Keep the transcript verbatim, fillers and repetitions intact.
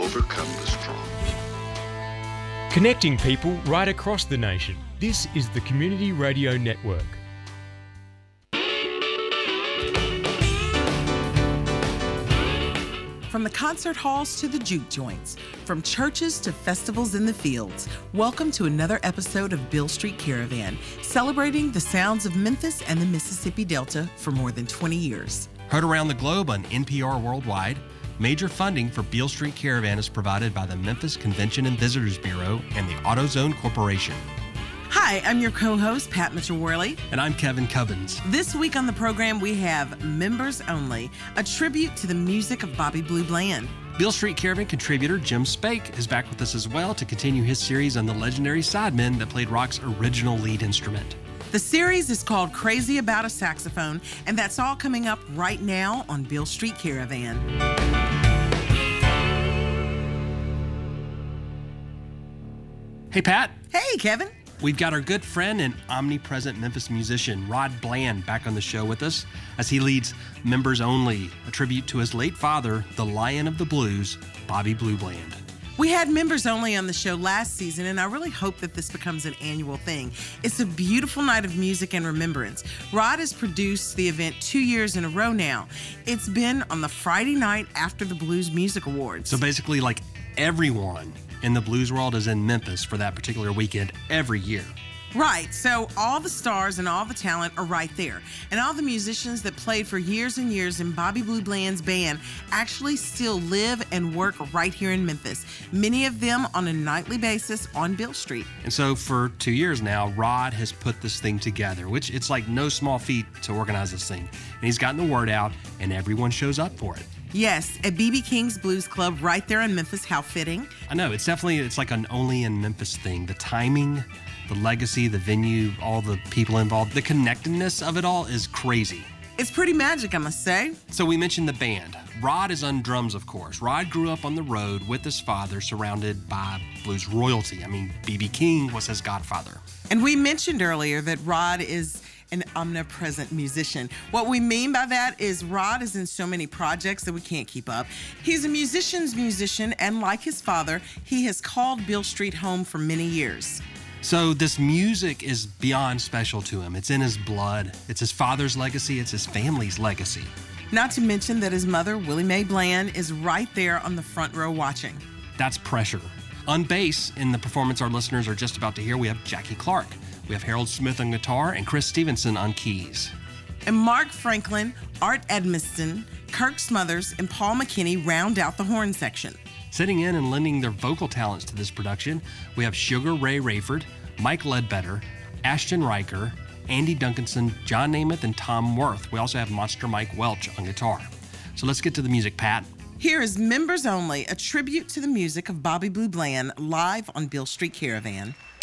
overcome the strong. Connecting people right across the nation. This is the Community Radio Network. From the concert halls to the juke joints, from churches to festivals in the fields, welcome to another episode of Beale Street Caravan, celebrating the sounds of Memphis and the Mississippi Delta for more than twenty years. Heard around the globe on N P R Worldwide, major funding for Beale Street Caravan is provided by the Memphis Convention and Visitors Bureau and the AutoZone Corporation. Hi, I'm your co-host, Pat Mitchell-Worley. And I'm Kevin Cubbins. This week on the program, we have Members Only, a tribute to the music of Bobby Blue Bland. Beale Street Caravan contributor Jim Spake is back with us as well to continue his series on the legendary sidemen that played rock's original lead instrument. The series is called Crazy About a Saxophone, and that's all coming up right now on Beale Street Caravan. Hey, Pat. Hey, Kevin. We've got our good friend and omnipresent Memphis musician, Rod Bland, back on the show with us as he leads Members Only, a tribute to his late father, the Lion of the Blues, Bobby Blue Bland. We had Members Only on the show last season, and I really hope that this becomes an annual thing. It's a beautiful night of music and remembrance. Rod has produced the event two years in a row now. It's been on the Friday night after the Blues Music Awards. So basically, like everyone in the blues world is in Memphis for that particular weekend every year. Right, so all the stars and all the talent are right there. And all the musicians that played for years and years in Bobby Blue Bland's band actually still live and work right here in Memphis, many of them on a nightly basis on Beale Street. And so for two years now, Rod has put this thing together, which it's like no small feat to organize this thing. And he's gotten the word out, and everyone shows up for it. Yes, at B B King's Blues Club right there in Memphis. How fitting. I know, it's definitely, it's like an only in Memphis thing. The timing, the legacy, the venue, all the people involved, the connectedness of it all is crazy. It's pretty magic, I must say. So we mentioned the band. Rod is on drums, of course. Rod grew up on the road with his father, surrounded by blues royalty. I mean, B B King was his godfather. And we mentioned earlier that Rod is an omnipresent musician. What we mean by that is Rod is in so many projects that we can't keep up. He's a musician's musician, and like his father, he has called Beale Street home for many years. So this music is beyond special to him. It's in his blood. It's his father's legacy. It's his family's legacy. Not to mention that his mother, Willie Mae Bland, is right there on the front row watching. That's pressure. On bass, in the performance our listeners are just about to hear, we have Jackie Clark. We have Harold Smith on guitar and Chris Stevenson on keys. And Mark Franklin, Art Edmiston, Kirk Smothers, and Paul McKinney round out the horn section. Sitting in and lending their vocal talents to this production, we have Sugar Ray Rayford, Mike Ledbetter, Ashton Riker, Andy Duncanson, John Namath, and Tom Worth. We also have Monster Mike Welch on guitar. So let's get to the music, Pat. Here is Members Only, a tribute to the music of Bobby Blue Bland, live on Beale Street Caravan.